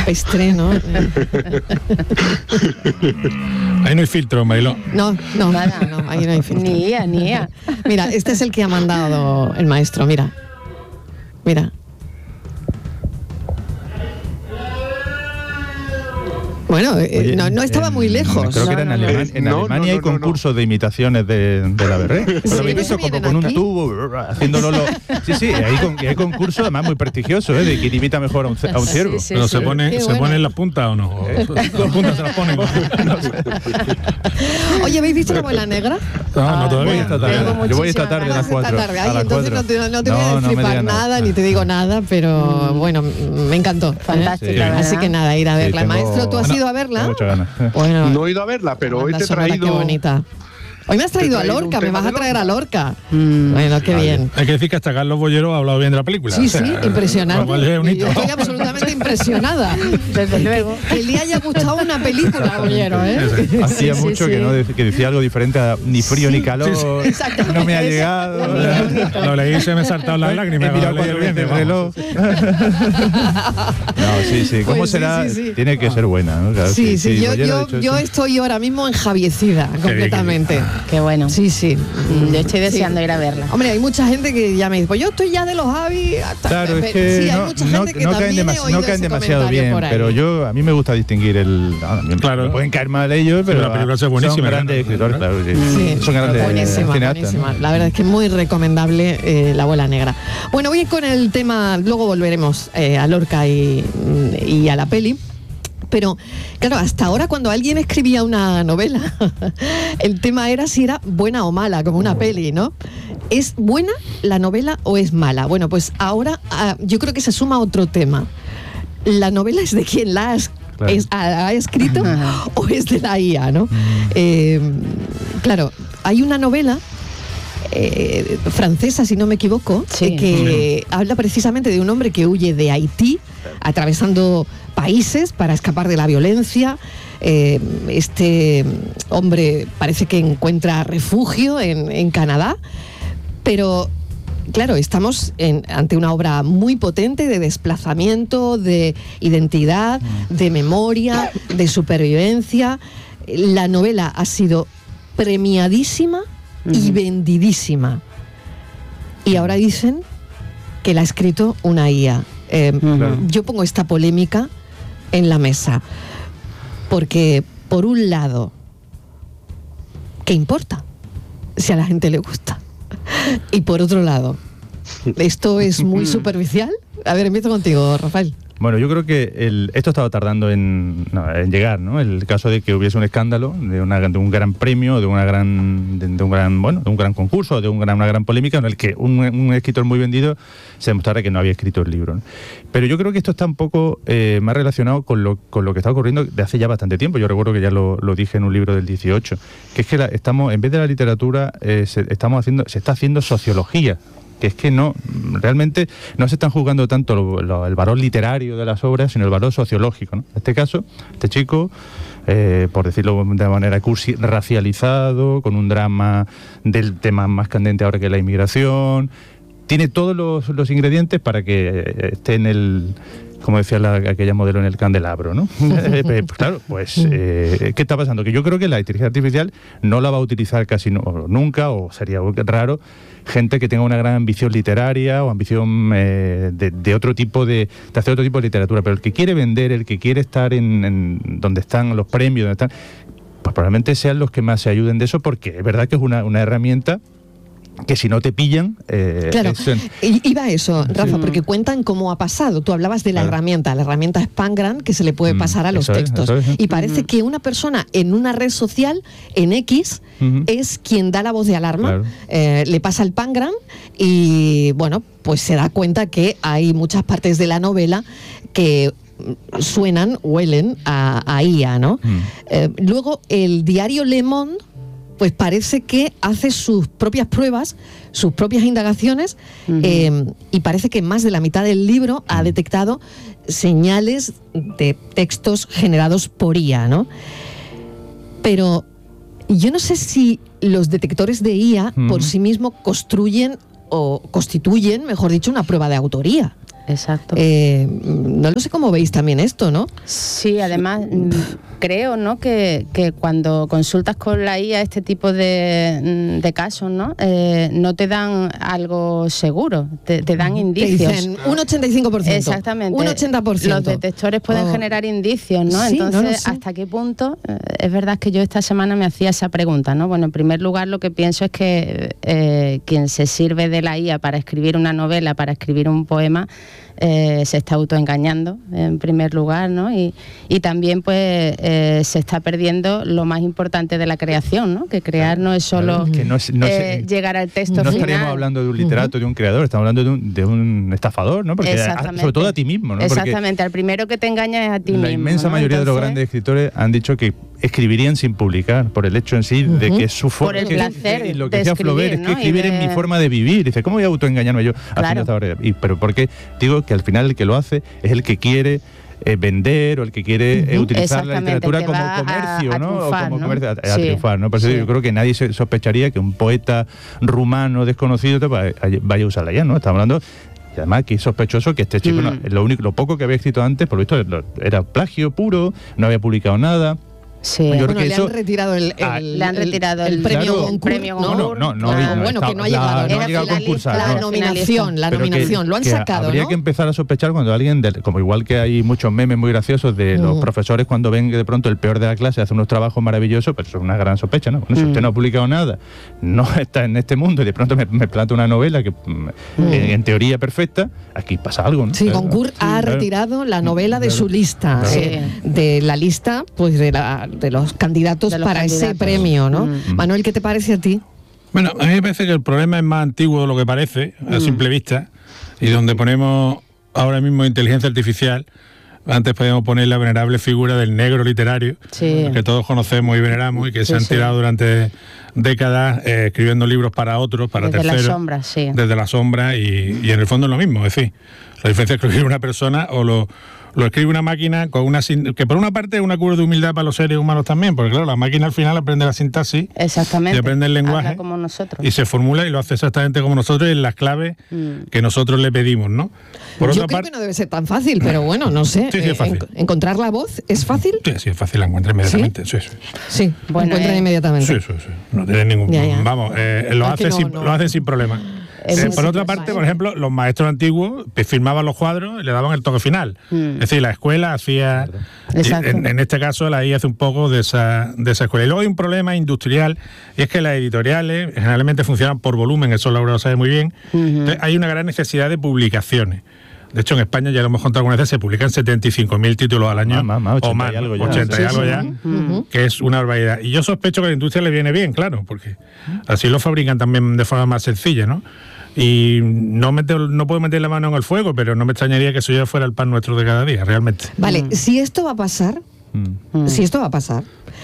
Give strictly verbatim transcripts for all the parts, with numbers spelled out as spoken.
estreno. Ahí no hay filtro, Mariló. No, no, nada, no, ahí no hay filtro. Ni ella, ni ella. Mira, este es el que ha mandado el maestro, mira. Mira. Bueno, eh, Oye, no, no estaba en, muy lejos. Creo que era en, No, no, Alemania, no. en No, Alemania no, hay no, no, concursos no. de imitaciones de, de la Berré. Sí, Lo habéis ¿no visto se como vienen con un aquí? tubo, haciéndolo. Lo, sí, sí, hay, con, hay concursos además muy prestigiosos, ¿eh? De quién imita mejor a un, a un ciervo. Sí, sí, ¿Pero sí. se pone, Qué se bueno. ponen las puntas o no? ¿O las puntas se las ponen? No, sé. Oye, ¿habéis visto La Abuela Negra? no, no todavía. Voy esta tarde. tengo Yo voy esta muchísimas tarde a las Vas esta cuatro. tarde. Ay, a las entonces no cuatro. te, no te voy a No, no me destripar digas nada, ni te digo nada, pero bueno, me encantó. ¿eh? Fantástico, Sí. ¿verdad? Así que nada, ir a Sí, verla. tengo- Maestro, ¿tú has Bueno, ido a verla? tengo muchas ganas. Bueno, No he ido a verla, pero hoy banda te he sonora, traído... qué bonita. Hoy me has traído a traído un Lorca, me tema vas a de traer a Lorca. Lorca. Bueno, qué bien. Hay que decir que hasta Carlos Bollero ha hablado bien de la película. Sí, o sea, sí, impresionante. lo cual es un Y hito. Yo estoy absolutamente impresionada. Desde luego. Que le haya gustado una película, Bollero, ¿eh? Hacía Sí, sí, mucho sí. que no de- que decía algo diferente a ni frío ni calor. exacto. No me ha llegado. Lo leí y se me han saltado las lágrimas. He mirado cuando cuatro leí veces el vamos. reloj. No, sí, sí. ¿Cómo Pues sí, será? sí, sí. Tiene que ser buena, ¿no? Claro, Sí, sí, yo, Bollero ha yo, dicho yo eso. estoy ahora mismo enjaviecida completamente. Qué bueno. Sí, sí. Mm, Yo estoy deseando ir a verla. Hombre, hay mucha gente que ya me dice, pues yo estoy ya de los Javi. hasta- Claro, es Pero que sí, hay no, mucha no- gente que no caen, también he demas- oído no caen ese demasiado comentario bien, por ahí. pero yo a mí me gusta distinguir el. ah, me- Claro. me pueden caer mal ellos, pero la película es buenísima, son grandes ¿no? escritores, claro. Sí. Sí, Son grandes buenísima, cineastas. buenísima. ¿no? La verdad es que muy recomendable eh, La Abuela Negra. Bueno, voy con el tema, luego volveremos eh, a Lorca y, y a la peli. Pero, claro, hasta ahora cuando alguien escribía una novela, el tema era si era buena o mala, como una peli, ¿no? ¿Es buena la novela o es mala? Bueno, pues ahora ah, yo creo que se suma otro tema. ¿La novela es de quien la ha, Claro. es- ha- ha escrito o es de la I A, ¿no? Eh, claro, hay una novela eh, francesa, si no me equivoco, Sí. eh, que habla precisamente de un hombre que huye de Haití, atravesando países para escapar de la violencia. Eh, este hombre parece que encuentra refugio en, en Canadá, pero claro, estamos en- ante una obra muy potente de desplazamiento, de identidad, de memoria, de supervivencia. La novela ha sido premiadísima y vendidísima. Y ahora dicen que la ha escrito una I A. Eh, Claro. Yo pongo esta polémica en la mesa, porque por un lado, ¿qué importa si a la gente le gusta? Y por otro lado, ¿esto es muy superficial? A ver, empiezo contigo, Rafael. Bueno, yo creo que el, esto estaba tardando en, no, en llegar, ¿no? El caso de que hubiese un escándalo, de, una, de un gran premio, de una gran, de, de un gran, bueno, de un gran concurso, de un gran, una gran polémica en el que un, un escritor muy vendido se demostrara que no había escrito el libro, ¿no? Pero yo creo que esto está un poco eh, más relacionado con lo, con lo que está ocurriendo de hace ya bastante tiempo. Yo recuerdo que ya lo, lo dije en un libro del dieciocho, que es que la, estamos, en vez de la literatura, eh, se, estamos haciendo, se está haciendo sociología. Que es que no, realmente no se están juzgando tanto lo, lo, el valor literario de las obras, sino el valor sociológico, ¿no? En este caso, este chico, eh, por decirlo de manera cursi, racializado, con un drama del tema más candente ahora que la inmigración, tiene todos los, los ingredientes para que esté en el, como decía la, aquella modelo, en el candelabro, ¿no? eh, pues, claro, pues, eh, ¿qué está pasando? Que yo creo que la inteligencia artificial no la va a utilizar casi no, nunca, o sería raro, gente que tenga una gran ambición literaria o ambición eh, de, de otro tipo de, de hacer otro tipo de literatura, pero el que quiere vender, el que quiere estar en, en donde están los premios, donde están, pues probablemente sean los que más se ayuden de eso, porque es verdad que es una, una herramienta que si no te pillan... Eh, Claro, es en- I- iba a eso, Rafa, porque cuentan cómo ha pasado. Tú hablabas de la Claro. herramienta, la herramienta Spangram que se le puede Mm, pasar a los eso es, textos. eso es, ¿eh? Y parece que una persona en una red social, en X, Ujú. es quien da la voz de alarma, Claro. eh, le pasa el Pangram y, bueno, pues se da cuenta que hay muchas partes de la novela que mm, suenan, huelen a, a I A, ¿no? Mm. Eh, luego, el diario Le Monde, pues parece que hace sus propias pruebas, sus propias indagaciones, eh, y parece que más de la mitad del libro ha detectado señales de textos generados por I A, ¿no? Pero yo no sé si los detectores de I A Mm. por sí mismos construyen o constituyen, mejor dicho, una prueba de autoría. Exacto. Eh, no lo sé cómo veis también esto, ¿no? Sí, además mm, creo, ¿no?, que, que cuando consultas con la I A este tipo de, de casos, ¿no? Eh, no te dan algo seguro, te, te dan indicios. Te dicen un ochenta y cinco por ciento. Exactamente. Un ochenta por ciento. Los detectores pueden Oh. generar indicios, ¿no? Sí, Entonces, no lo sé. ¿hasta qué punto? Eh, es verdad que yo esta semana me hacía esa pregunta, ¿no? Bueno, en primer lugar, lo que pienso es que eh, quien se sirve de la I A para escribir una novela, para escribir un poema, Eh, se está autoengañando en primer lugar, ¿no? Y, y también pues eh, se está perdiendo lo más importante de la creación, ¿no? Que crear no es solo Claro, que no es- no eh, es- llegar al texto No final. estaríamos hablando de un literato, de un creador, estamos hablando de un, de un estafador, ¿no? Porque a- Exactamente. sobre todo a ti mismo, ¿no? Porque Exactamente, al primero que te engaña es a ti la mismo. inmensa ¿no? mayoría de los Entonces, grandes escritores han dicho que escribirían sin publicar, por el hecho en sí de que su forma... Por el que- placer que- y lo que de decía escribir, Flaubert es que ¿no? Y escribir de- es mi forma de vivir. Dice, ¿cómo voy a autoengañarme yo? Al Claro. fin y al cabo, y, pero porque digo que al final el que lo hace es el que quiere eh, vender o el que quiere eh, utilizar la Exactamente, literatura que como va a- comercio, a ¿no? O triunfar, como ¿no? comercio, a, a Sí, triunfar, ¿no? Por eso sí. yo creo que nadie se sospecharía que un poeta rumano desconocido te vaya vaya a usarla ya, ¿no? Estamos hablando... Y además que es sospechoso que este chico, Mm. no- lo único, lo poco que había escrito antes, por lo visto, lo- era plagio puro, no había publicado nada. Sí. Yo creo Bueno, que le eso- han retirado el, Ah, el- le han el- retirado el el- premio Claro. Goncourt, Premio ¿no? Goncourt. No, no, no, Ah, no, bueno, está- que no ha llegado, la- ¿no? no ha Era llegado a finalista, concursar. La no. no. nominación, la Pero que- nominación, lo han que sacado, habría ¿no? que empezar a sospechar cuando alguien, del- como igual que hay muchos memes muy graciosos de los Mm. profesores cuando ven que de pronto el peor de la clase hace unos trabajos maravillosos, pero eso es una gran sospecha, ¿no? Bueno, si Mm. usted no ha publicado nada, no está en este mundo y de pronto me, me planta una novela que mm, en, en teoría perfecta, aquí pasa algo, ¿no? Sí, Claro. Goncourt ha Claro. retirado la novela de Claro. su lista, Claro. eh, de la lista, pues de, la, de los candidatos De los para ese candidatos. premio, ¿no? Mm. Manuel, ¿qué te parece a ti? Bueno, a mí me parece que el problema es más antiguo de lo que parece, a simple vista, y donde ponemos ahora mismo inteligencia artificial. Antes podíamos poner la venerable figura del negro literario, Sí. que todos conocemos y veneramos, y que Sí, se han sí. tirado durante décadas eh, escribiendo libros para otros, para Desde terceros. la sombra, sí. Desde la sombra, y, y en el fondo es lo mismo. Es decir, la diferencia es que lo escribe una persona o lo, lo escribe una máquina con una sin- que por una parte es una cura de humildad para los seres humanos también, porque claro, la máquina al final aprende la sintaxis Exactamente. y aprende el lenguaje Habla como nosotros. y se formula y lo hace exactamente como nosotros y en las claves Mm. que nosotros le pedimos, ¿no? Por Yo otra creo parte, que no debe ser tan fácil, pero bueno, no sé. Sí, sí, es eh, fácil. en- encontrar la voz es fácil. sí, sí, es fácil, la encuentra inmediatamente. Sí, sí, Sí, Bueno, encuentran eh, inmediatamente. sí, sí, sí. No tiene ningún Ya, ya. Vamos, eh, lo, Es hace que no, sin, no. lo hace sin problema. Es Eh, muy por otra simple, parte, ¿vale? por ejemplo, los maestros antiguos pues, firmaban los cuadros y le daban el toque final. Mm. Es decir, la escuela hacía... Exacto. En, en este caso, la I A hace un poco de esa, de esa escuela. Y luego hay un problema industrial, y es que las editoriales generalmente funcionan por volumen, eso Laura lo sabe muy bien. Ujú. Entonces, hay una gran necesidad de publicaciones. De hecho, en España, ya lo hemos contado algunas veces, se publican setenta y cinco mil títulos al año. Más, más, más, o ochenta más, y algo ya. ochenta y Sí, algo sí. ya, Ujú. que es una barbaridad. Y yo sospecho que a la industria le viene bien, claro, porque así lo fabrican también de forma más sencilla, ¿no? Y no, meter, no puedo meter la mano en el fuego, pero no me extrañaría que eso ya fuera el pan nuestro de cada día, realmente. Vale, Mm. si esto va a pasar, Mm. Mm. si esto va a pasar,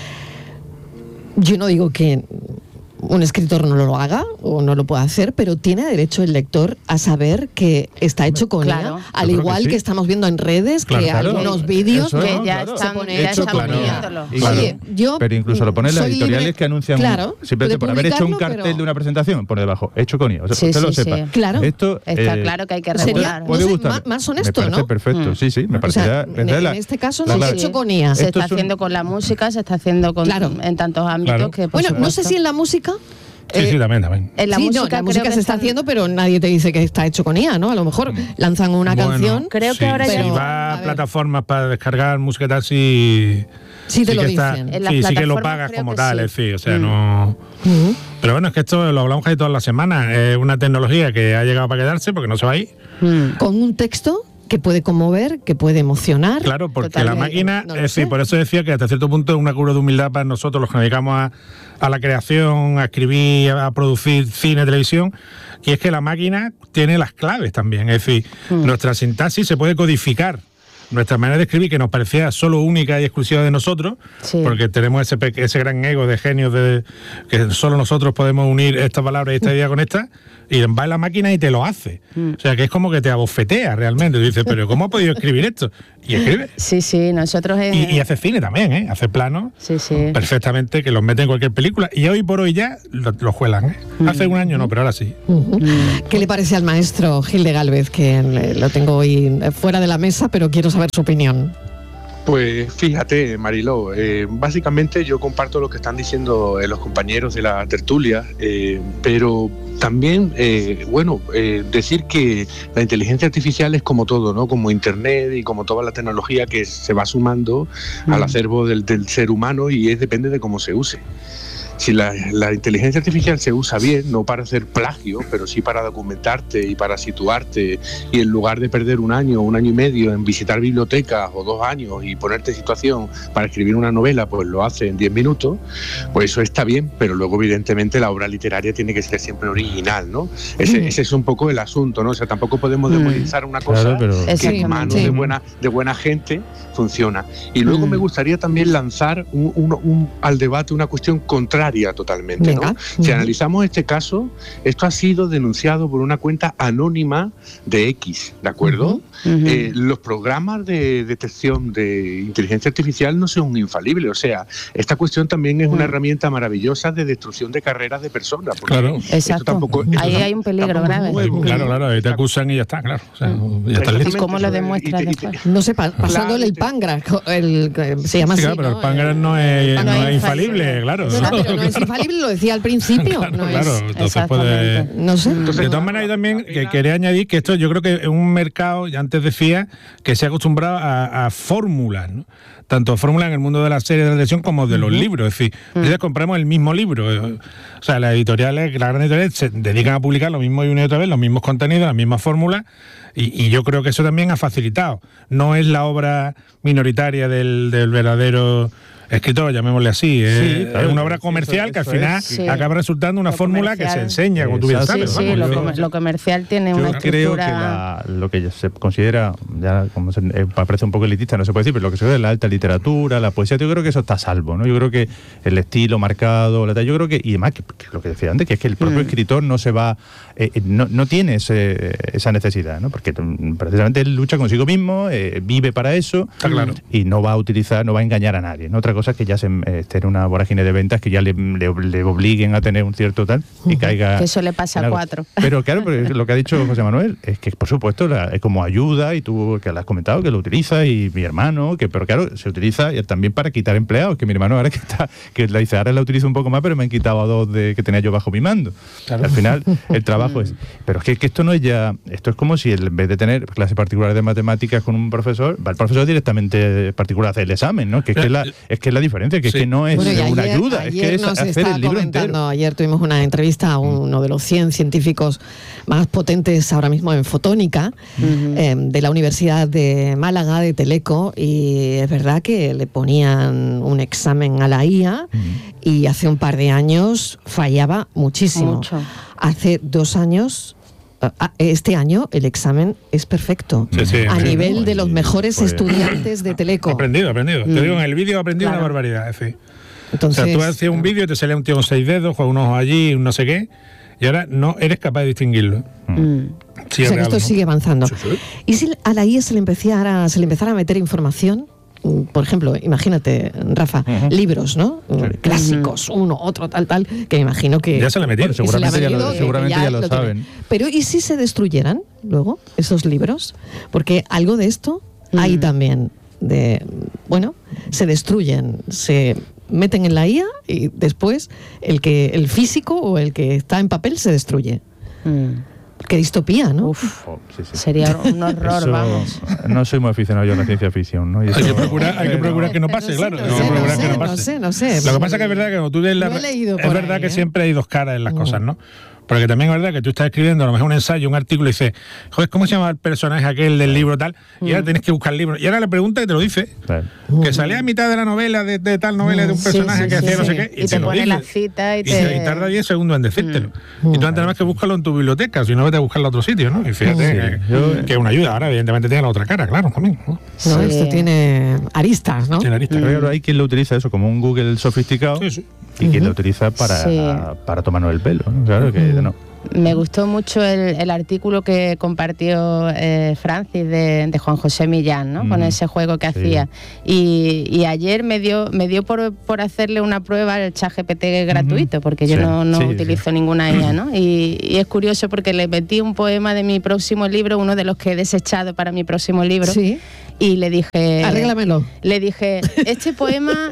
yo no digo que un escritor no lo haga o no lo pueda hacer, pero tiene derecho el lector a saber que está hecho con Claro. I A, Yo al creo que igual que, sí. estamos viendo en redes, Claro, que claro. algunos vídeos Eso, que ¿no? ya Claro. están, Se ya Hecho, están claro. poniéndolo. Y claro. Oye, yo Pero incluso lo ponen las soy editoriales libre- que anuncian claro, simplemente por puede haber hecho un publicarlo, cartel pero- de una presentación, pone debajo, hecho con I A. O sea, Sí, usted lo sí, sepa. sí. Claro. Esto, Está eh, claro que hay que sería, regular. no puede sé, gustar. más, más honesto, Me parece ¿no? perfecto, Mm. sí, sí. Me O sea, parecería. en, verdad, en la- este caso la- no la- se ha hecho con I A. Se Esto está es un- haciendo con la música, se está haciendo con, Claro. en tantos ámbitos Claro. que, por Bueno, no sé supuesto. si en la música... Sí, eh, sí, también, también. En la sí, no, música, la creo música que se está están- haciendo, pero nadie te dice que está hecho con I A, ¿no? A lo mejor lanzan una Bueno, canción. Creo que sí, ahora si ya- va A a ver. plataformas para descargar música y tal, sí... Sí te lo que está- dicen. En las sí, sí que lo plataformas pagas creo como que tal, sí. es decir, o sea, Mm. no... Ujú. Pero bueno, es que esto lo hablamos casi todas las semanas, es una tecnología que ha llegado para quedarse porque no se va a ir. Mm. Con un texto que puede conmover, que puede emocionar. Claro, porque Totalmente. la máquina, No lo es decir, sé. por eso decía que hasta cierto punto es una cura de humildad para nosotros los que nos dedicamos a, a la creación, a escribir, a producir cine, televisión, y es que la máquina tiene las claves también, es decir, Mm. nuestra sintaxis se puede codificar nuestra manera de escribir, que nos parecía solo única y exclusiva de nosotros, sí. porque tenemos ese, ese gran ego de genios de que solo nosotros podemos unir esta palabra y esta idea con esta, y va en la máquina y te lo hace. Mm. O sea, que es como que te abofetea realmente. Tú dices, pero ¿cómo ha podido escribir esto? Y escribe. Sí, sí, nosotros... Es... Y, y hace cine también, ¿eh? Hace planos sí, sí. perfectamente, que los mete en cualquier película. Y hoy por hoy ya lo, lo juelan, ¿eh? Mm. Hace un año no, pero ahora sí. Uh-huh. Mm. ¿Qué le parece al maestro Gil de Gálvez? Que lo tengo hoy fuera de la mesa, pero quiero saber su opinión. Pues fíjate, Mariló, eh, básicamente yo comparto lo que están diciendo eh, los compañeros de la tertulia, eh, pero también, eh, bueno, eh, decir que la inteligencia artificial es como todo, ¿no? Como Internet y como toda la tecnología que se va sumando mm. al acervo del, del ser humano, y es depende de cómo se use. Si la, la inteligencia artificial se usa bien, no para hacer plagio, pero sí para documentarte y para situarte, y en lugar de perder un año, un año y medio en visitar bibliotecas o dos años y ponerte en situación para escribir una novela, pues lo hace en diez minutos, pues eso está bien, pero luego evidentemente la obra literaria tiene que ser siempre original, ¿no? Ese, ese es un poco el asunto, ¿no? O sea, tampoco podemos demonizar una cosa claro, pero... que en manos sí. de, buena, de buena gente funciona. Y luego mm. me gustaría también lanzar un, un, un, al debate una cuestión contraria totalmente, ¿no? Si uh-huh. analizamos este caso, esto ha sido denunciado por una cuenta anónima de X, ¿de acuerdo? Uh-huh. Uh-huh. Eh, los programas de detección de inteligencia artificial no son infalibles, o sea, esta cuestión también es una uh-huh. herramienta maravillosa de destrucción de carreras de personas. Claro. Exacto. Tampoco, ahí hay un peligro grave. Muy, muy, claro, claro, ahí te acusan y ya está, claro. O sea, uh-huh. ya está listo. ¿Y cómo lo demuestras después? No sé, pa- pasándole el páncraas, el, se llama sí, así, claro, pero ¿no? el páncraas no es, no no es infalible, claro. No, no, pero no es infalible, lo decía al principio. Claro, no claro, es, entonces puede... No sé. Entonces, de todas maneras, yo también que quería añadir que esto yo creo que es un mercado, ya antes decía, que se ha acostumbrado a, a fórmulas, ¿no? Tanto fórmulas en el mundo de la serie de la televisión como de uh-huh. los libros. Es decir, uh-huh. nosotros compramos el mismo libro. O sea, las editoriales, las grandes editoriales se dedican a publicar lo mismo y una y otra vez, los mismos contenidos, las mismas fórmulas, y, y yo creo que eso también ha facilitado. No es la obra minoritaria del, del verdadero escritor, llamémosle así, es, sí, claro, es una obra comercial eso, que al final es, sí. acaba resultando una lo fórmula que se enseña, como tú bien sabes. Sí, sí, vamos, lo, yo, com- lo comercial tiene yo una estructura... creo que la, lo que se considera, ya como se, eh, parece un poco elitista, no se puede decir, pero lo que se ve es la alta literatura, la poesía, yo creo que eso está a salvo, ¿no? Yo creo que el estilo marcado, la, yo creo que, y además, que, que lo que decía antes, que es que el propio mm. escritor no se va, eh, no, no tiene ese, esa necesidad, ¿no? Porque precisamente él lucha consigo mismo, eh, vive para eso, está claro. y no va a utilizar, no va a engañar a nadie, ¿no? Otra cosa es que ya se... Eh, tener una vorágine de ventas que ya le, le, le obliguen a tener un cierto tal y caiga... Que eso le pasa a cuatro. Pero claro, pero lo que ha dicho José Manuel es que, por supuesto, la, es como ayuda, y tú que lo has comentado, que lo utiliza, y mi hermano, que pero claro, se utiliza también para quitar empleados, que mi hermano ahora que está, que la dice, ahora la utilizo un poco más, pero me han quitado a dos de, que tenía yo bajo mi mando. Claro. Al final, el trabajo es... Pero es que, que esto no es ya... Esto es como si en vez de tener clases particulares de matemáticas con un profesor, va el profesor directamente particular a hacer el examen, ¿no? Que es, que es, la, es que es la diferencia, que sí. es que no es bueno, una ayer, ayuda, es que es hacer el libro entero. Ayer tuvimos una entrevista a uno de los cien científicos más potentes ahora mismo en fotónica, uh-huh. eh, de la Universidad de Málaga, de Teleco, y es verdad que le ponían un examen a la I A uh-huh. y hace un par de años fallaba muchísimo. Mucho. Hace dos años... Este año el examen es perfecto, sí, sí, a sí, nivel sí, de los mejores pues, estudiantes de Teleco. Aprendido, aprendido. Mm. Te digo, en el vídeo he aprendido claro. una barbaridad. Es decir, Entonces, o sea, tú hacías un vídeo y te salía un tío con seis dedos, con un ojo allí, un no sé qué, y ahora no eres capaz de distinguirlo. Mm. Sí, o sea, real, que esto ¿no? sigue avanzando. Sí, sí. ¿Y si a la I A se le empezara, se le empezara a meter información? Por ejemplo, imagínate, Rafa, uh-huh. libros, ¿no? Sí. Clásicos, uh-huh. uno, otro, tal, tal, que me imagino que... Ya se le metieron, bueno, seguramente, se ya metido, lo, seguramente ya, ya lo, lo saben. Tienen. Pero ¿y si se destruyeran luego esos libros? Porque algo de esto uh-huh. hay también, de, bueno, se destruyen, se meten en la I A y después el, que, el físico o el que está en papel se destruye. Uh-huh. Qué distopía, ¿no? Uf, oh, sí, sí. Sería un horror, eso, vamos. No soy muy aficionado yo a la ciencia ficción, ¿no? Y eso, hay que procurar, hay que, procurar que no pase, claro. No sé, no, sé, que no, pase. no sé, no sé. Lo que pasa es que es verdad que cuando tú lees la, es verdad ahí, que ¿eh? siempre hay dos caras en las mm. cosas, ¿no? Porque también es verdad que tú estás escribiendo a lo mejor un ensayo, un artículo y dices, joder, ¿cómo se llama el personaje aquel del libro tal? Y ahora tienes que buscar el libro. Y ahora le pregunta y te lo dice. Claro. Que salía a mitad de la novela, de, de tal novela, de un personaje sí, sí, que sí, hacía sí. no sé qué. Y, y te, te pone la cita y, y te... Y tarda diez segundos en decírtelo. Mm. Y tú antes más que buscarlo en tu biblioteca, si no vete a buscarlo a otro sitio, ¿no? Y fíjate sí. que, Yo... que es una ayuda. Ahora, evidentemente, tiene la otra cara, claro, también, ¿no? Sí. No, esto tiene aristas, ¿no? Tiene aristas. Mm. Claro, hay quien lo utiliza eso como un Google sofisticado sí, sí. y quien uh-huh. lo utiliza para, sí. para tomarnos el pelo, ¿no? Claro que uh-huh. no. Me gustó mucho el, el artículo que compartió eh, Francis de, de Juan José Millán, ¿no? Mm. Con ese juego que sí. hacía. Y, y ayer me dio me dio por, por hacerle una prueba al ChatGPT gratuito, mm. porque yo sí. no, no sí, utilizo sí. ninguna I A, ¿no? Y, y es curioso porque le metí un poema de mi próximo libro, uno de los que he desechado para mi próximo libro. Sí. Y le dije... Arréglamelo. Le dije, este poema...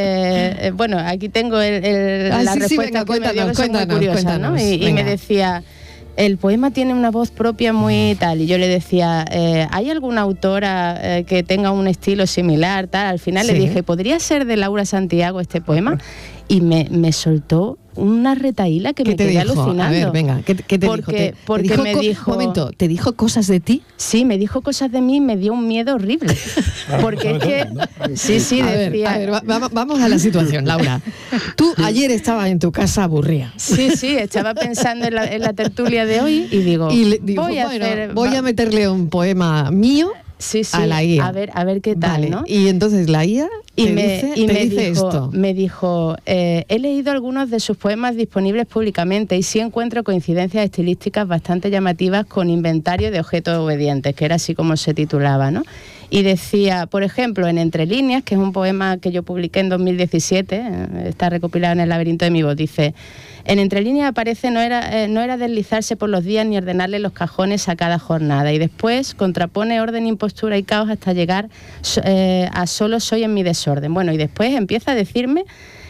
Eh, bueno, aquí tengo el, el, ah, la sí, respuesta sí, venga, que me dio, que son muy curiosas, ¿no? Y, y me decía, el poema tiene una voz propia muy tal. Y yo le decía, eh, ¿hay alguna autora eh, que tenga un estilo similar, tal? Al final sí. le dije, ¿podría ser de Laura Santiago este poema? Y me, me soltó una retaíla que me quedé dijo? alucinando. A ver, venga, ¿qué, qué te porque, dijo? ¿Te, porque te dijo me co- dijo... Un momento, ¿te dijo cosas de ti? Sí, me dijo cosas de mí y me dio un miedo horrible. Porque es que... Sí, sí, a decía... Ver, a ver, va, vamos a la situación, Laura. Tú ayer estabas en tu casa aburrida. Sí, sí, estaba pensando en la, en la tertulia de hoy y digo... Y le, digo voy, a bueno, hacer, voy a meterle un poema mío sí, sí, a la I A. A ver, a ver qué tal, vale. ¿no? Y entonces la I A y te me, dice, y te me dice dijo, esto. Me dijo, eh, he leído algunos de sus poemas disponibles públicamente y sí encuentro coincidencias estilísticas bastante llamativas con Inventario de objetos obedientes, que era así como se titulaba, ¿no? Y decía, por ejemplo, en Entre líneas, que es un poema que yo publiqué en dos mil diecisiete, eh, está recopilado en El laberinto de mi voz, dice... En Entre líneas aparece no era, eh, no era deslizarse por los días ni ordenarle los cajones a cada jornada. Y después contrapone orden, impostura y caos hasta llegar eh, a solo soy en mi desorden. Bueno, y después empieza a decirme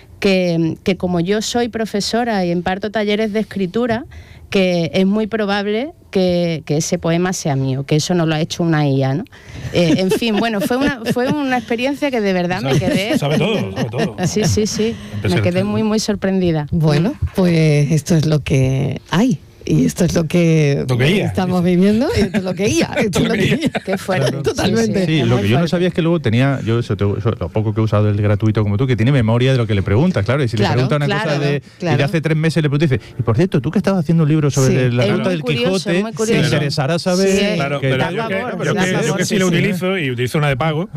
que, que como yo soy profesora y imparto talleres de escritura, que es muy probable que, que ese poema sea mío, que eso no lo ha hecho una I A, ¿no? Eh, en fin, bueno, fue una fue una experiencia que de verdad sabe, me quedé... Sabe todo, sabe todo. Sí, sí, sí, me quedé muy, muy sorprendida. Bueno, pues esto es lo que hay. Y esto es lo que, lo que estamos viviendo, y esto es lo que ella. Esto es lo que ella. Qué fuerte. Claro. Totalmente. Sí, sí, lo que yo no sabía es que luego tenía, yo eso, eso, lo poco que he usado el gratuito como tú, que tiene memoria de lo que le preguntas, claro. Y si claro, le pregunta una claro, cosa de, claro. y de hace tres meses, le pregunta y dice, y por cierto, tú que estabas haciendo un libro sobre sí, la ruta del curioso, Quijote, te interesará saber... Sí, claro, que pero yo, que, yo, que, yo que sí lo utilizo, y utilizo una de pago,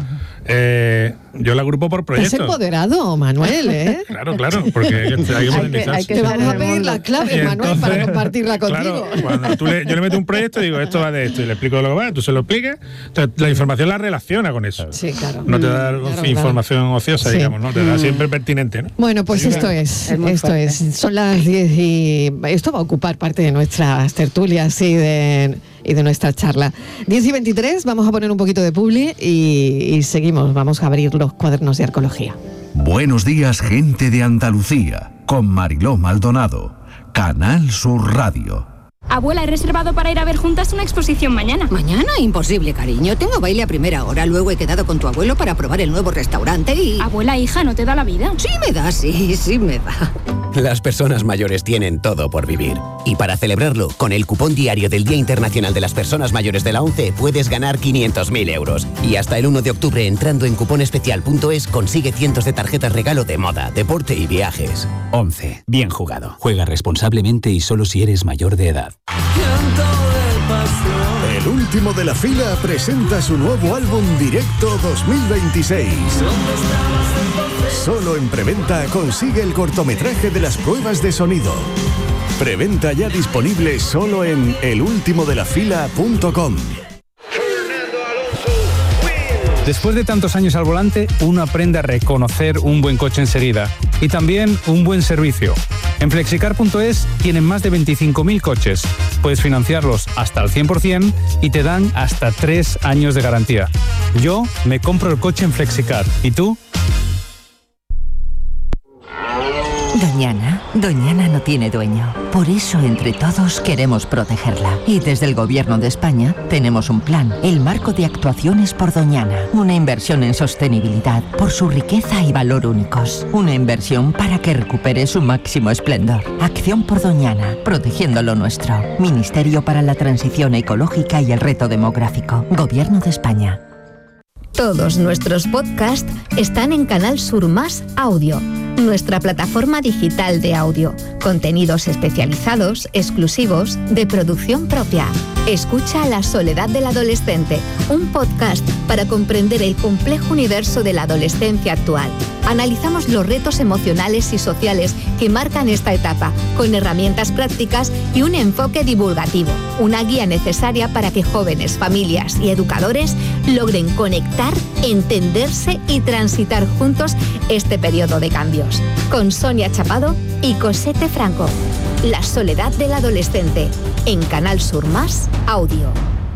eh, yo la agrupo por proyectos. Te has empoderado, Manuel, ¿eh? Claro, claro, porque hay que, hay que modernizarse. Te vamos a pedir las claves, Manuel, entonces, para compartirla contigo. Claro, cuando tú le, yo le meto un proyecto y digo, esto va de esto, y le explico lo que va, tú se lo explicas, entonces la información la relaciona con eso. Sí, claro. No te da claro, información claro. ociosa, sí. digamos, ¿no? Te da siempre pertinente, ¿no? Bueno, pues Ayuda. esto es, es esto fuerte. es. Son las diez y esto va a ocupar parte de nuestras tertulias y de, y de nuestra charla. diez y veintitrés, vamos a poner un poquito de publi y, y seguimos, vamos a abrir los cuadernos de arqueología. Buenos días, gente de Andalucía, con Mariló Maldonado, Canal Sur Radio. Abuela, he reservado para ir a ver juntas una exposición mañana. ¿Mañana? Imposible, cariño. Tengo baile a primera hora. Luego he quedado con tu abuelo para probar el nuevo restaurante y... Abuela, hija, ¿no te da la vida? Sí me da, sí, sí me da. Las personas mayores tienen todo por vivir. Y para celebrarlo, con el cupón diario del Día Internacional de las Personas Mayores de la ONCE puedes ganar quinientos mil euros. Y hasta el uno de octubre, entrando en cuponespecial punto es, consigue cientos de tarjetas regalo de moda, deporte y viajes. ONCE. Bien jugado. Juega responsablemente y solo si eres mayor de edad. El último de la fila presenta su nuevo álbum Directo dos mil veintiséis. Solo en preventa consigue el cortometraje de las pruebas de sonido. Preventa ya disponible solo en el último de la fila punto com. Después de tantos años al volante, uno aprende a reconocer un buen coche enseguida y también un buen servicio. En flexicar punto es tienen más de veinticinco mil coches. Puedes financiarlos hasta al cien por ciento y te dan hasta tres años de garantía. Yo me compro el coche en Flexicar. ¿Y tú? Doñana, Doñana no tiene dueño. Por eso, entre todos, queremos protegerla. Y desde el Gobierno de España tenemos un plan, el Marco de Actuaciones por Doñana. Una inversión en sostenibilidad por su riqueza y valor únicos. Una inversión para que recupere su máximo esplendor. Acción por Doñana, protegiendo lo nuestro. Ministerio para la Transición Ecológica y el Reto Demográfico. Gobierno de España. Todos nuestros podcasts están en Canal Sur Más Audio, nuestra plataforma digital de audio. Contenidos especializados, exclusivos, de producción propia. Escucha La soledad del adolescente, un podcast para comprender el complejo universo de la adolescencia actual. Analizamos los retos emocionales y sociales que marcan esta etapa, con herramientas prácticas y un enfoque divulgativo. Una guía necesaria para que jóvenes, familias y educadores logren conectar, entenderse y transitar juntos este periodo de cambios. Con Sonia Chapado y Cosette Franco. La soledad del adolescente, en Canal Sur Más Audio.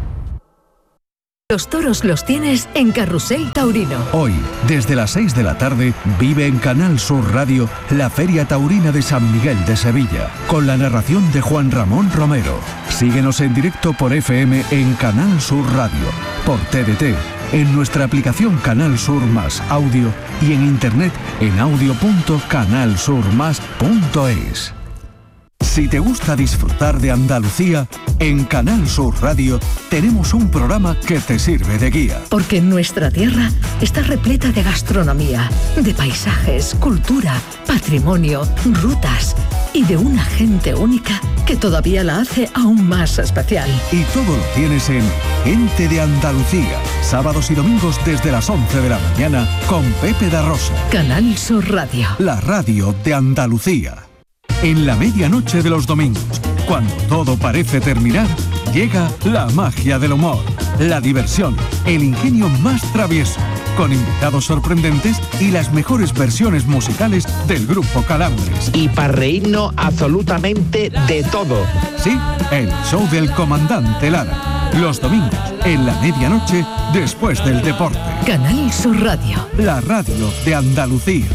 Los toros los tienes en Carrusel Taurino. Hoy, desde las seis de la tarde, vive en Canal Sur Radio la Feria Taurina de San Miguel de Sevilla, con la narración de Juan Ramón Romero. Síguenos en directo por F M en Canal Sur Radio, por T D T, en nuestra aplicación Canal Sur Más Audio y en internet en audio punto canal sur más punto es. Si te gusta disfrutar de Andalucía, en Canal Sur Radio tenemos un programa que te sirve de guía. Porque nuestra tierra está repleta de gastronomía, de paisajes, cultura, patrimonio, rutas y de una gente única que todavía la hace aún más especial. Y todo lo tienes en Gente de Andalucía, sábados y domingos desde las once de la mañana con Pepe da Rosa. Canal Sur Radio. La radio de Andalucía. En la medianoche de los domingos, cuando todo parece terminar, llega la magia del humor, la diversión, el ingenio más travieso, con invitados sorprendentes y las mejores versiones musicales del grupo Calambres. Y para reírnos absolutamente de todo. Sí, el show del comandante Lara. Los domingos, en la medianoche, después del deporte. Canal Sur Radio. La radio de Andalucía.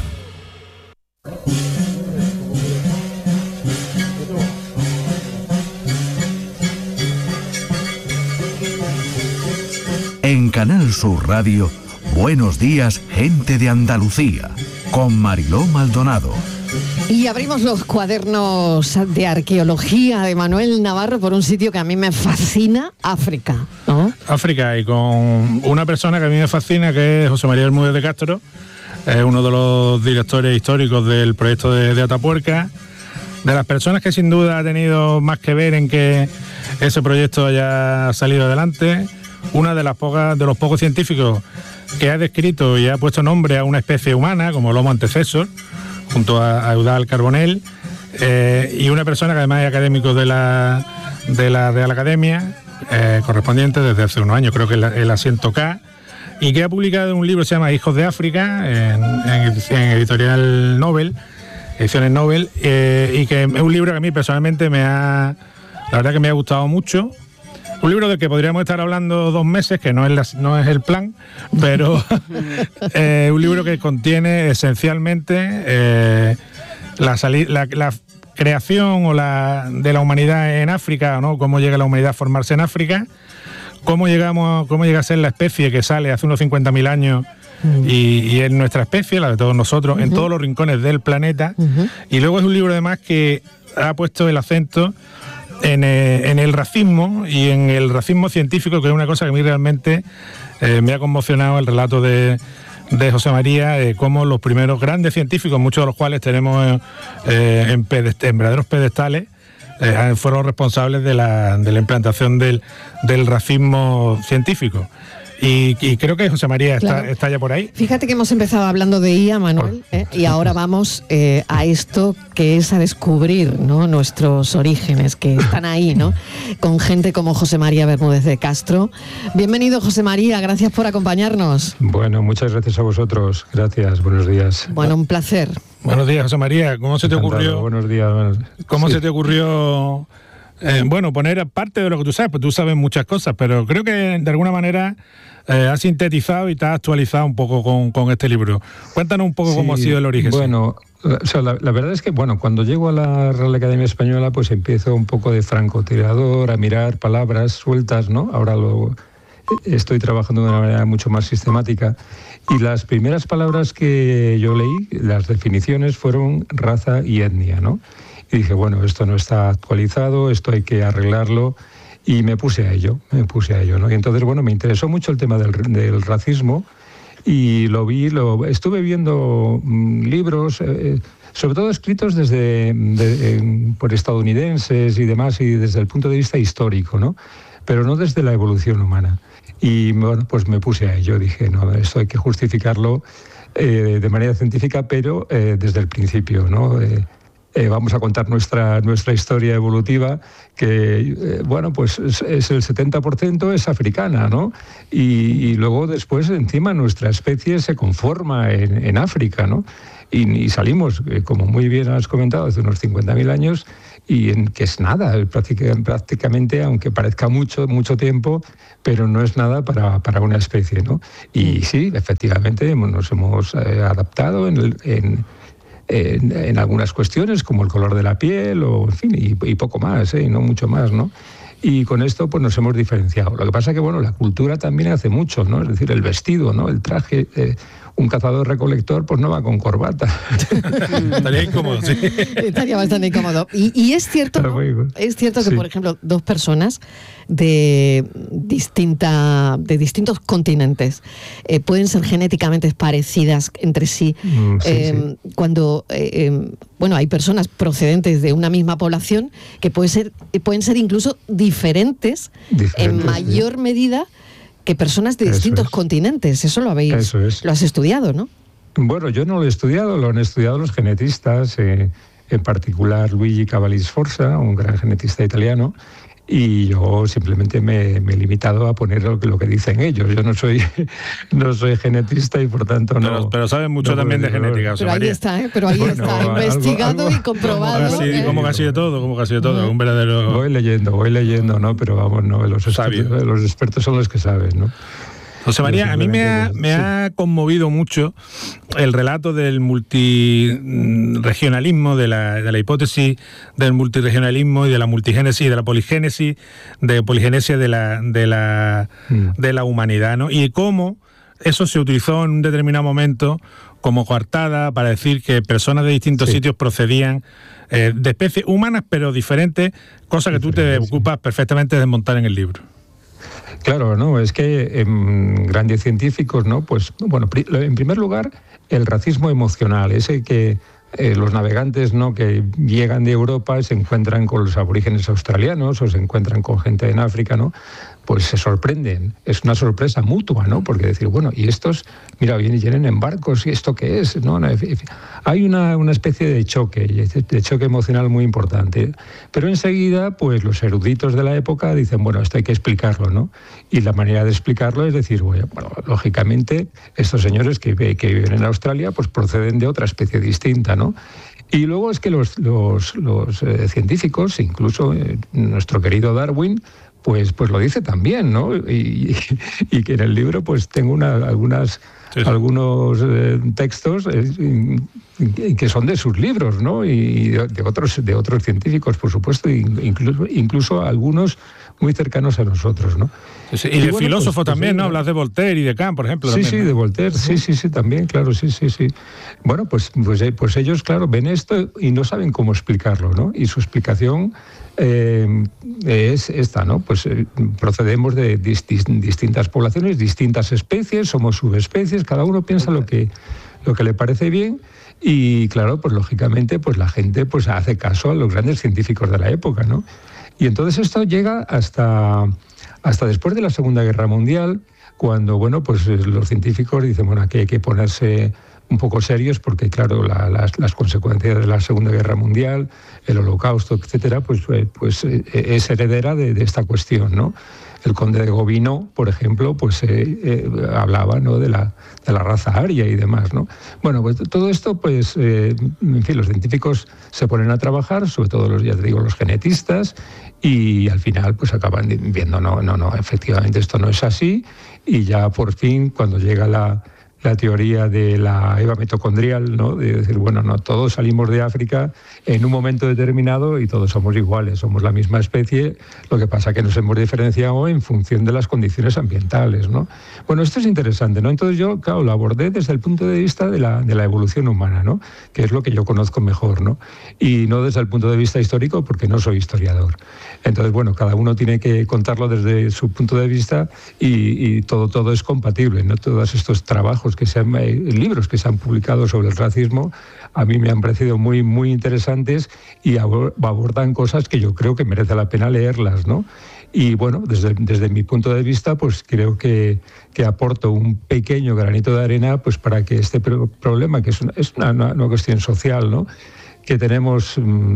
En Canal Sur Radio, Buenos días, gente de Andalucía, con Mariló Maldonado. Y abrimos los cuadernos de arqueología de Manuel Navarro por un sitio que a mí me fascina, África, ¿no? África, y con una persona que a mí me fascina, que es José María Bermúdez de Castro, es uno de los directores históricos del proyecto de, de Atapuerca, de las personas que sin duda ha tenido más que ver en que ese proyecto haya salido adelante. Una de las pocas, de los pocos científicos que ha descrito y ha puesto nombre a una especie humana, como el Homo antecessor, junto a, a Eudald Carbonell, eh, y una persona que además es académico de la, de la Real Academia, eh, correspondiente desde hace unos años, creo que el, el asiento K, y que ha publicado un libro que se llama Hijos de África, en, en, en editorial Nobel, ediciones Nobel, eh, y que es un libro que a mí personalmente me ha, la verdad que me ha gustado mucho. Un libro del que podríamos estar hablando dos meses, que no es, la, no es el plan, pero eh, un libro que contiene esencialmente eh, la, la, la creación o la, de la humanidad en África, ¿no? Cómo llega la humanidad a formarse en África, cómo, llegamos, cómo llega a ser la especie que sale hace unos cincuenta mil años y, y es nuestra especie, la de todos nosotros, uh-huh. en todos los rincones del planeta. Uh-huh. Y luego es un libro además que ha puesto el acento En, eh, en el racismo y en el racismo científico, que es una cosa que a mí realmente eh, me ha conmocionado el relato de, de José María, eh, cómo los primeros grandes científicos, muchos de los cuales tenemos eh, en, pedest- en verdaderos pedestales, eh, fueron responsables de la, de la implantación del, del racismo científico. Y, y creo que José María está, claro. está ya por ahí. Fíjate que hemos empezado hablando de I A, Manuel, ¿eh? y ahora vamos eh, a esto que es a descubrir, ¿no? Nuestros orígenes, que están ahí, ¿no? Con gente como José María Bermúdez de Castro. Bienvenido, José María, gracias por acompañarnos. Bueno, muchas gracias a vosotros. Gracias, buenos días. Bueno, un placer. Buenos días, José María. ¿Cómo se te Encantado. ocurrió? Buenos días. Buenos... ¿Cómo sí. se te ocurrió Eh, bueno, poner parte de lo que tú sabes, pues tú sabes muchas cosas, pero creo que de alguna manera eh, has sintetizado y te has actualizado un poco con, con este libro. Cuéntanos un poco sí, cómo ha sido el origen. Bueno, o sea, la, la verdad es que, bueno, cuando llego a la Real Academia Española, pues empiezo un poco de francotirador, a mirar palabras sueltas, ¿no? Ahora lo estoy trabajando de una manera mucho más sistemática. Y las primeras palabras que yo leí, las definiciones, fueron raza y etnia, ¿no? Y dije, bueno, esto no está actualizado, esto hay que arreglarlo, y me puse a ello, me puse a ello, ¿no? Y entonces, bueno, me interesó mucho el tema del, del racismo, y lo vi, lo estuve viendo mmm, libros, eh, sobre todo escritos desde de, eh, por estadounidenses y demás, y desde el punto de vista histórico, ¿no? Pero no desde la evolución humana. Y bueno, pues me puse a ello, dije, no, esto hay que justificarlo eh, de manera científica, pero eh, desde el principio, ¿no? Eh, Eh, vamos a contar nuestra, nuestra historia evolutiva, que, eh, bueno, pues es, es el setenta por ciento es africana, ¿no? Y, y luego después, encima, nuestra especie se conforma en, en África, ¿no? Y, y salimos, eh, como muy bien has comentado, hace unos cincuenta mil años, y en que es nada, prácticamente, aunque parezca mucho, mucho tiempo, pero no es nada para, para una especie, ¿no? Y sí, efectivamente, nos hemos eh, adaptado en... El, en En, en algunas cuestiones, como el color de la piel, o en fin, y, y poco más, ¿eh? Y no mucho más, ¿no? Y con esto pues nos hemos diferenciado. Lo que pasa es que, bueno, la cultura también hace mucho, ¿no? Es decir, el vestido, ¿no? El traje, eh, un cazador-recolector pues no va con corbata. Estaría incómodo, sí. Estaría bastante incómodo. Y, y es cierto, ¿no? Es cierto que, sí, por ejemplo, dos personas de distinta, de distintos continentes eh, pueden ser genéticamente parecidas entre sí. Mm, sí, eh, sí. Cuando, eh, bueno, hay personas procedentes de una misma población que puede ser, pueden ser incluso diferentes, diferentes en mayor sí. medida que personas de distintos es. continentes. Eso lo habéis, Eso es. lo has estudiado, ¿no? Bueno, yo no lo he estudiado, lo han estudiado los genetistas, eh, en particular Luigi Cavalli Sforza, un gran genetista italiano, y yo simplemente me, me he limitado a poner lo que, lo que dicen ellos. Yo no soy no soy genetista y por tanto no... Pero, pero saben mucho no también de genética. Pero ahí está, ¿eh? Pero ahí bueno, está, algo, investigado algo, y comprobado. Como casi, como casi de todo, como casi de todo, no. un verdadero... Voy leyendo, voy leyendo, ¿no? Pero vamos, no, los expertos, los expertos son los que saben, ¿no? José María, a mí me ha, me ha conmovido mucho el relato del multiregionalismo, de la, de la hipótesis del multiregionalismo y de la multigénesis y de la poligénesis, de poligenesia de la, de la, mm. de la humanidad, ¿no? Y cómo eso se utilizó en un determinado momento como coartada para decir que personas de distintos sí. sitios procedían eh, de especies humanas pero diferentes, cosa que tú te ocupas perfectamente de desmontar en el libro. Claro, no, es que eh, grandes científicos, ¿no? Pues, bueno, en primer lugar, el racismo emocional, ese que eh, los navegantes, ¿no? Que llegan de Europa, se encuentran con los aborígenes australianos o se encuentran con gente en África, ¿no? Pues se sorprenden, es una sorpresa mutua, ¿no? Porque decir, bueno, y estos, mira, vienen, vienen en barcos, ¿y esto qué es? ¿No? Hay una, una especie de choque, de choque emocional muy importante. Pero enseguida, pues los eruditos de la época dicen, bueno, esto hay que explicarlo, ¿no? Y la manera de explicarlo es decir, bueno, bueno lógicamente, estos señores que, que viven en Australia, pues proceden de otra especie distinta, ¿no? Y luego es que los, los, los eh, científicos, incluso eh, nuestro querido Darwin, Pues, pues lo dice también, ¿no? Y, y, y que en el libro pues tengo una, algunas, sí, sí. algunos eh, textos eh, que son de sus libros, ¿no? Y de, de, otros, de otros científicos, por supuesto, incluso, incluso algunos muy cercanos a nosotros, ¿no? Sí, y, y de bueno, filósofo pues, también, pues, ¿no? Hablas de Voltaire y de Kant, por ejemplo. Sí, también, sí, ¿no? de Voltaire, sí, sí, sí, también, claro, sí, sí, sí. Bueno, pues, pues, pues ellos, claro, ven esto y no saben cómo explicarlo, ¿no? Y su explicación eh, es esta, ¿no? Pues eh, procedemos de dis, dis, distintas poblaciones, distintas especies, somos subespecies, cada uno piensa lo que, lo que le parece bien. Y claro, pues lógicamente pues la gente pues hace caso a los grandes científicos de la época, ¿no? Y entonces esto llega hasta, hasta después de la Segunda Guerra Mundial, cuando bueno, pues los científicos dicen, bueno, aquí hay que ponerse un poco serios, porque claro, la, las, las consecuencias de la Segunda Guerra Mundial, el Holocausto, etcétera, pues, pues eh, es heredera de, de esta cuestión, ¿no? El conde de Gobineau, por ejemplo, pues eh, eh, hablaba, ¿no?, de la, de la raza aria y demás, ¿no? Bueno, pues todo esto, pues, eh, en fin, los científicos se ponen a trabajar, sobre todo los, ya te digo, los genetistas, y al final, pues acaban viendo, no, no, no, efectivamente esto no es así, y ya por fin, cuando llega la la teoría de la Eva mitocondrial, ¿no?, de decir, bueno, no, todos salimos de África en un momento determinado y todos somos iguales, somos la misma especie, lo que pasa que nos hemos diferenciado en función de las condiciones ambientales, ¿no? Bueno, esto es interesante, ¿no? Entonces yo, claro, lo abordé desde el punto de vista de la, de la evolución humana, ¿no?, que es lo que yo conozco mejor, ¿no? Y no desde el punto de vista histórico, porque no soy historiador. Entonces, bueno, cada uno tiene que contarlo desde su punto de vista y, y todo, todo es compatible, ¿no? Todos estos trabajos que se han, eh, libros que se han publicado sobre el racismo, a mí me han parecido muy, muy interesantes y abordan cosas que yo creo que merece la pena leerlas, ¿no? Y bueno, desde, desde mi punto de vista, pues creo que, que aporto un pequeño granito de arena, pues para que este problema, que es una, es una, una cuestión social, ¿no?, que tenemos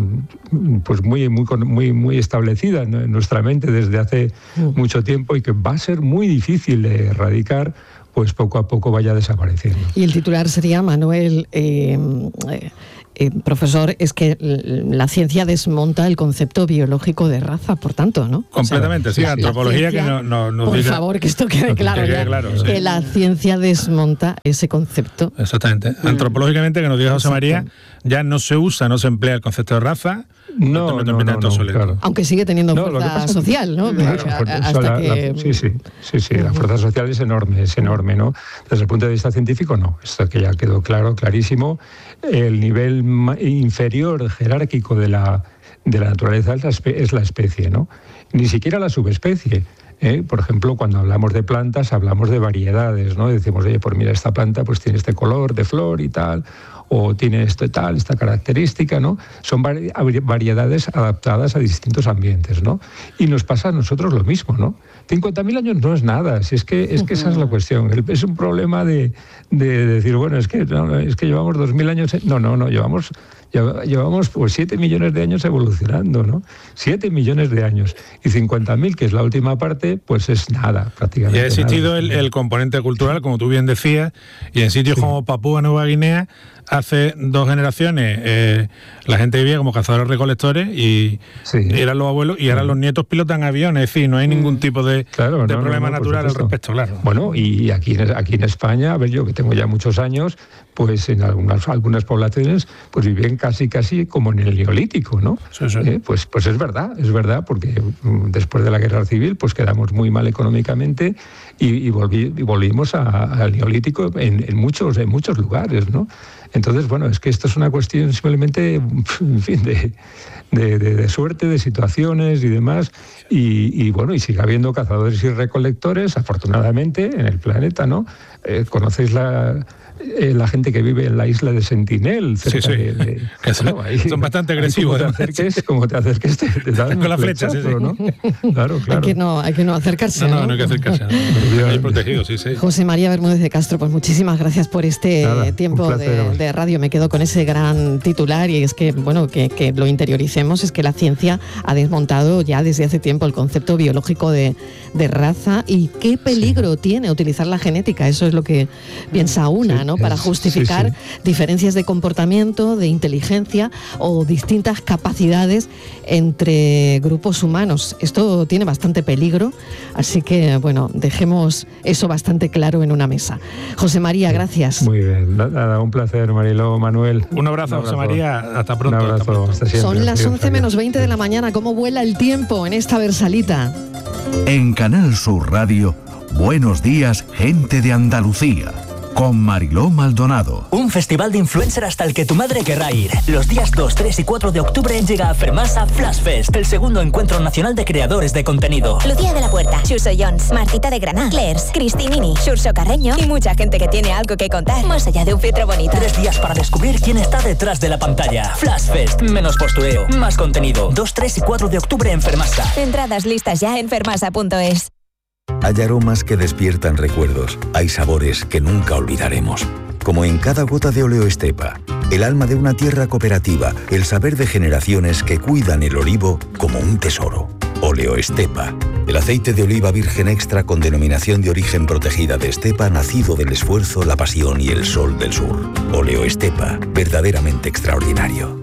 pues muy, muy, muy, muy establecida en nuestra mente desde hace mucho tiempo y que va a ser muy difícil de erradicar, pues poco a poco vaya desapareciendo. Y el titular sería, Manuel, eh, eh, eh, profesor, es que la ciencia desmonta el concepto biológico de raza, por tanto, ¿no? Completamente, o sea, sí, sí, antropología ciencia, que no, no, nos por diga, favor, que esto quede claro, que, quede ya, claro que sí. la ciencia desmonta ese concepto. Exactamente. Mm. Antropológicamente, que nos diga José María, ya no se usa, no se emplea el concepto de raza. No, no, no, no, claro. Aunque sigue teniendo no, fuerza social, ¿no? Claro, hasta la, que... la, sí, sí, sí, sí, uh-huh. La fuerza social es enorme, es enorme, ¿no? Desde el punto de vista científico, no. Esto que ya quedó claro, clarísimo. El nivel inferior jerárquico de la, de la naturaleza es la, espe- es la especie, ¿no? Ni siquiera la subespecie. ¿Eh? Por ejemplo, cuando hablamos de plantas, hablamos de variedades, ¿no? Decimos, oye, pues mira, esta planta pues tiene este color de flor y tal, o tiene esto y tal, esta característica, ¿no? Son vari- variedades adaptadas a distintos ambientes, ¿no? Y nos pasa a nosotros lo mismo, ¿no? cincuenta mil años no es nada, si es que, es que esa es la cuestión. Es un problema de, de decir, bueno, es que, no, es que llevamos dos mil años... No, no, no, llevamos... Llevamos pues siete millones de años evolucionando, ¿no? siete millones de años. Y cincuenta mil, que es la última parte, pues es nada, prácticamente. Y ha existido nada. El, el componente cultural, como tú bien decías, y en sitios sí. como Papúa Nueva Guinea, hace dos generaciones eh, la gente vivía como cazadores recolectores y sí. eran los abuelos, y ahora sí. los nietos pilotan aviones, es decir, no hay ningún tipo de, claro, de no, problema no, no, natural al respecto, claro. Bueno, y aquí, aquí en España, a ver, yo que tengo ya muchos años, pues en algunas, algunas poblaciones pues viven casi casi como en el Neolítico, ¿no? Sí, sí. Eh, pues, pues es verdad, es verdad, porque mm, después de la Guerra Civil pues quedamos muy mal económicamente y, y, volví, y volvimos al Neolítico en, en, muchos, en muchos lugares, ¿no? Entonces, bueno, es que esto es una cuestión simplemente, en fin, de, de, de, de suerte, de situaciones y demás, y, y bueno, y sigue habiendo cazadores y recolectores, afortunadamente, en el planeta, ¿no? Eh, ¿Conocéis la... Eh, la gente que vive en la isla de Sentinel, cerca sí, sí. de, de bueno, ahí, son bastante agresivos. Como te acerques, como te acerques te, te dan con la flecha, sí, sí. ¿no? Claro, claro. Hay que no, hay que no acercarse. No, no, no, no hay que acercarse. No. Hay protegido, sí, sí. José María Bermúdez de Castro, pues muchísimas gracias por este Nada, tiempo de, de radio. Me quedo con ese gran titular y es que, bueno, que, que lo interioricemos, es que la ciencia ha desmontado ya desde hace tiempo el concepto biológico de, de raza y qué peligro sí. tiene utilizar la genética. Eso es lo que piensa una, sí, ¿no? Para justificar Sí, sí. diferencias de comportamiento, de inteligencia o distintas capacidades entre grupos humanos. Esto tiene bastante peligro, así que, bueno, dejemos eso bastante claro en una mesa. José María, gracias. Muy bien, nada, un placer, Mariló, Manuel. Un abrazo, un abrazo. José María, hasta pronto. Un abrazo, hasta pronto. Hasta siempre. Son las once menos veinte de la mañana, ¿cómo vuela el tiempo en esta Versalita? En Canal Sur Radio, buenos días, gente de Andalucía. Con Mariló Maldonado. Un festival de influencer hasta el que tu madre querrá ir. Los días dos, tres y cuatro de octubre llega a Fermasa Flash Fest, el segundo encuentro nacional de creadores de contenido. Lucía de la Puerta, Xuso Jones, Martita de Granada, Clairs, Cristinini, Xurxo Carreño y mucha gente que tiene algo que contar, más allá de un filtro bonito. Tres días para descubrir quién está detrás de la pantalla. Flash Fest, menos postureo, más contenido. dos, tres y cuatro de octubre en Fermasa. Entradas listas ya en fermasa punto es. Hay aromas que despiertan recuerdos, hay sabores que nunca olvidaremos. como en cada gota de Oleoestepa, el alma de una tierra cooperativa, el saber de generaciones que cuidan el olivo como un tesoro. Oleoestepa, el aceite de oliva virgen extra con denominación de origen protegida de Estepa, nacido del esfuerzo, la pasión y el sol del sur. Oleoestepa, verdaderamente extraordinario.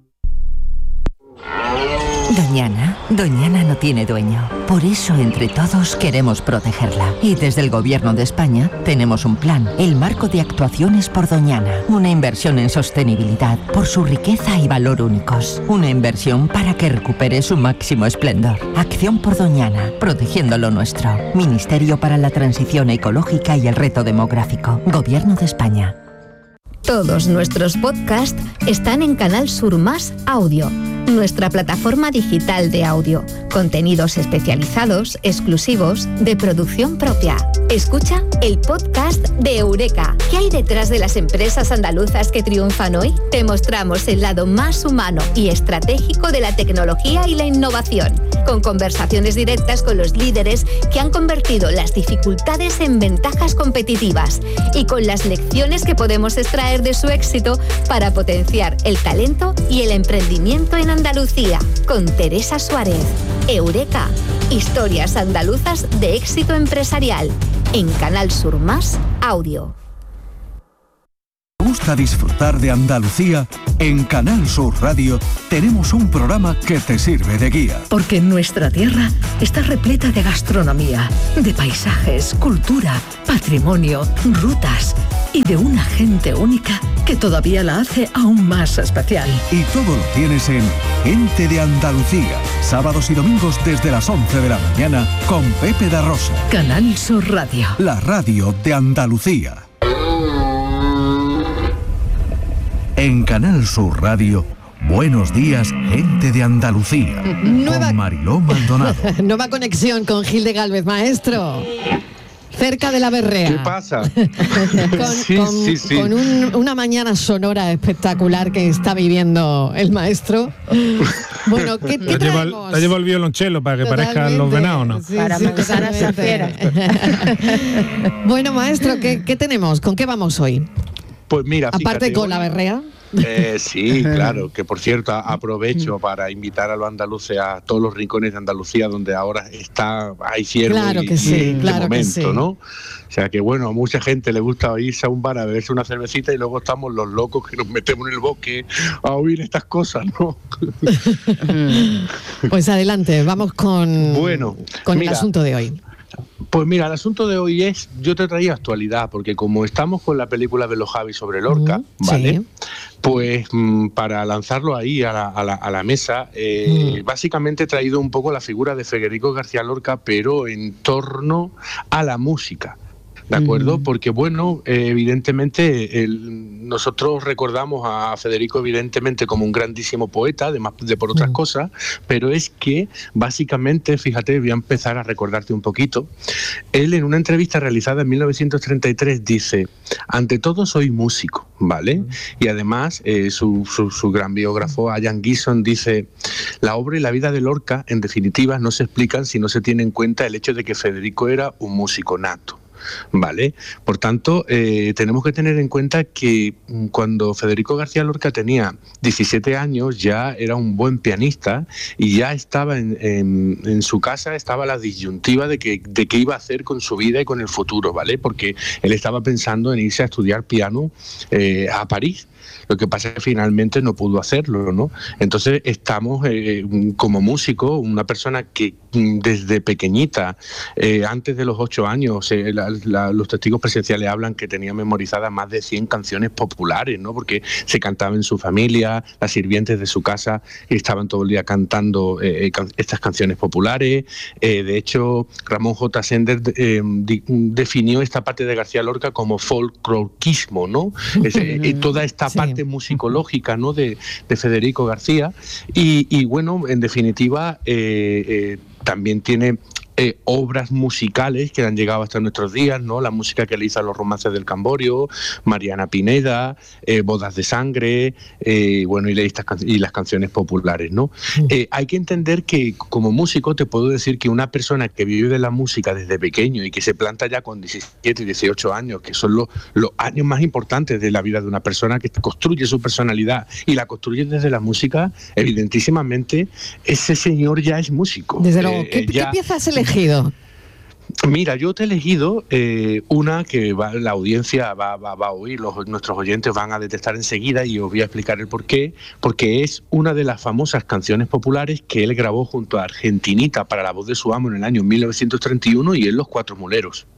Doñana, Doñana no tiene dueño. Por eso entre todos queremos protegerla. Y desde el Gobierno de España tenemos un plan, el Marco de Actuaciones por Doñana. Una inversión en sostenibilidad por su riqueza y valor únicos. Una inversión para que recupere su máximo esplendor. Acción por Doñana, protegiendo lo nuestro. Ministerio para la Transición Ecológica y el Reto Demográfico. Gobierno de España. Todos nuestros podcasts están en Canal Sur Más Audio, nuestra plataforma digital de audio. Contenidos especializados, exclusivos, de producción propia. Escucha el podcast de Eureka. ¿Qué hay detrás de las empresas andaluzas que triunfan hoy? Te mostramos el lado más humano y estratégico de la tecnología y la innovación, con conversaciones directas con los líderes que han convertido las dificultades en ventajas competitivas y con las lecciones que podemos extraer de su éxito para potenciar el talento y el emprendimiento en Andalucía, con Teresa Suárez. Eureka, historias andaluzas de éxito empresarial, en Canal Sur Más Audio. ¿Te gusta disfrutar de Andalucía? En Canal Sur Radio tenemos un programa que te sirve de guía. Porque nuestra tierra está repleta de gastronomía, de paisajes, cultura, patrimonio, rutas y de una gente única que todavía la hace aún más especial. Y todo lo tienes en Gente de Andalucía, sábados y domingos desde las once de la mañana con Pepe da Rosa. Canal Sur Radio. La radio de Andalucía. En Canal Sur Radio, buenos días, Gente de Andalucía. Nueva... Con Mariló Maldonado. Nueva conexión con Gil de Gálvez, maestro. Cerca de la Berrea. ¿Qué pasa? con sí, con, sí, sí. con un, una mañana sonora espectacular que está viviendo el maestro. Bueno, ¿qué, qué te lleva, traemos? te lleva el violonchelo para que Totalmente. parezcan los venados, ¿no? Sí, Para sí, manzar a esa fiera. Bueno, maestro, ¿qué, ¿qué tenemos? ¿Con qué vamos hoy? Pues mira, Aparte fíjate, con hoy- la berrea. Eh, sí, claro, que por cierto a- aprovecho para invitar a los andaluces a todos los rincones de Andalucía donde ahora está, hay ciervo Claro y, que sí, y de claro que momento, sí. ¿no? O sea que bueno, a mucha gente le gusta irse a un bar a beberse una cervecita y luego estamos los locos que nos metemos en el bosque a oír estas cosas, ¿no? Pues adelante, vamos con, Bueno, con mira, el asunto de hoy. Pues mira, el asunto de hoy es, yo te traía actualidad, porque como estamos con la película de los Javi sobre Lorca, Mm, ¿vale? sí. Pues mm, para lanzarlo ahí a la, a la- a la mesa, eh, Mm. básicamente he traído un poco la figura de Federico García Lorca, pero en torno a la música. ¿De acuerdo? Mm. Porque, bueno, eh, evidentemente el- nosotros recordamos a Federico evidentemente como un grandísimo poeta, además de por otras Mm. cosas, pero es que básicamente, fíjate, voy a empezar a recordarte un poquito. Él en una entrevista realizada en mil novecientos treinta y tres dice, ante todo soy músico, ¿vale? Mm. Y además eh, su, su, su gran biógrafo, Ian Gibson, dice, la obra y la vida de Lorca, en definitiva, no se explican si no se tiene en cuenta el hecho de que Federico era un músico nato. ¿Vale? Por tanto, eh, tenemos que tener en cuenta que mm, cuando Federico García Lorca tenía diecisiete años ya era un buen pianista y ya estaba en, en, en su casa, estaba la disyuntiva de, que, de qué iba a hacer con su vida y con el futuro, ¿vale? Porque él estaba pensando en irse a estudiar piano eh, a París. Lo que pasa es que finalmente no pudo hacerlo, ¿no? Entonces estamos eh, como músico, una persona que mm, desde pequeñita, eh, antes de los ocho años, eh, la- la- los testigos presenciales hablan que tenía memorizadas más de cien canciones populares, ¿no? Porque se cantaba en su familia, las sirvientes de su casa estaban todo el día cantando eh, can- estas canciones populares. Eh, de hecho, Ramón J. Sender eh, di- definió esta parte de García Lorca como folclorquismo, ¿no? Es, eh, eh, toda esta Sí. parte musicológica, ¿no? de, de Federico García y, y, bueno, en definitiva eh, eh, también tiene eh, obras musicales que han llegado hasta nuestros días, ¿no? La música que le hizo a los romances del Camborio, Mariana Pineda, eh, Bodas de Sangre, eh, bueno, y, estas can- y las canciones populares, ¿no? Mm. Eh, hay que entender que como músico te puedo decir que una persona que vive de la música desde pequeño y que se planta ya con diecisiete y dieciocho años, que son los, los años más importantes de la vida de una persona, que construye su personalidad y la construye desde la música, evidentísimamente ese señor ya es músico. Desde luego, eh, ¿qué, eh, ya... ¿qué pieza has elegido? Mira, yo te he elegido eh, una que va, la audiencia va, va, va a oír, los, nuestros oyentes van a detectar enseguida y os voy a explicar el porqué, porque es una de las famosas canciones populares que él grabó junto a Argentinita para la voz de su amo en el año mil novecientos treinta y uno y en Los Cuatro Muleros.